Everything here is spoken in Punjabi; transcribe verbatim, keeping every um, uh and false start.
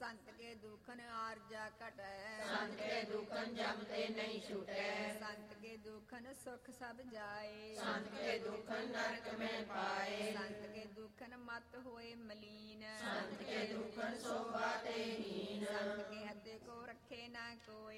ਸੰਤ ਕੇ ਦੁਖਨ ਆਰਜਾ ਘਟੈ ਸੰਤ ਕੇ ਦੁਖਨ ਜਮ ਤੇ ਨਹੀਂ ਛੁਟੈ ਸੰਤ ਕੇ ਦੁਖਨ ਸੁਖ ਸਭ ਜਾਏ ਸੰਤ ਕੇ ਦੁਖਨ ਨਰਕ ਮੈਂ ਪਾਏ ਸੰਤ ਕੇ ਦੁਖਨ ਮਤ ਹੋਏ ਮਲੀਨ ਸੰਤ